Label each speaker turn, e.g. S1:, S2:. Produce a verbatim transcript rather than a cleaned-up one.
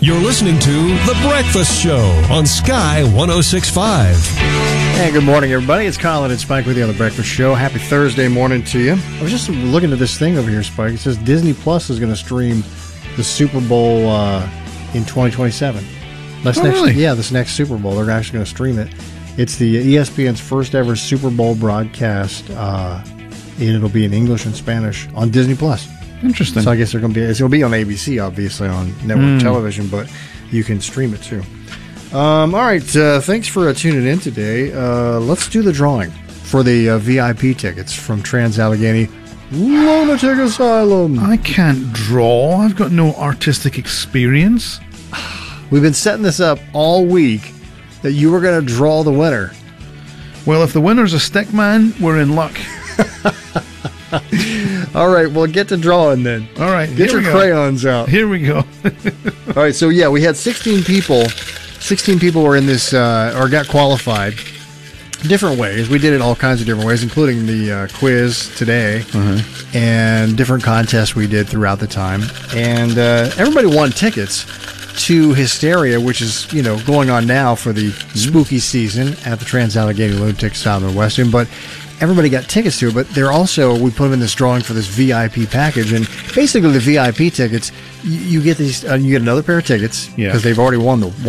S1: You're listening to The Breakfast Show on Sky one oh six point five.
S2: Hey, good morning, everybody. It's Colin and Spike with you on The Breakfast Show. Happy Thursday morning to you. I was just looking at this thing over here, Spike. It says Disney Plus is going to stream the Super Bowl uh, in twenty twenty-seven. That's
S3: oh,
S2: next,
S3: really?
S2: Yeah, this next Super Bowl. They're actually going to stream it. It's the E S P N's first ever Super Bowl broadcast, uh, and it'll be in English and Spanish on Disney Plus.
S3: Interesting.
S2: So I guess they're going to be. It's going to be on A B C, obviously, on network
S3: Mm.
S2: television, but you can stream it too. Um, all right. Uh, thanks for uh, tuning in today. Uh, let's do the drawing for the uh, V I P tickets from Trans Allegheny Lunatic Asylum.
S3: I can't draw. I've got no artistic experience.
S2: We've been setting this up all week that you were going to draw the winner.
S3: Well, if the winner's a stick man, we're in luck.
S2: All right. Well, get to drawing then.
S3: All right.
S2: Get your
S3: here we go.
S2: crayons out.
S3: Here we go.
S2: All right, so yeah, we had sixteen people. sixteen people were in this, uh, or got qualified different ways. We did it all kinds of different ways, including the uh, quiz today
S3: Uh-huh.
S2: and different contests we did throughout the time. And uh, everybody won tickets to Hysteria, which is, you know, going on now for the spooky season at the Trans Allegheny Lunatic Asylum in Weston. But everybody got tickets to it, but they're also, we put them in this drawing for this V I P package. And basically the V I P tickets, you, you get these, uh, you get another pair of tickets
S3: Yeah.
S2: because they've already won the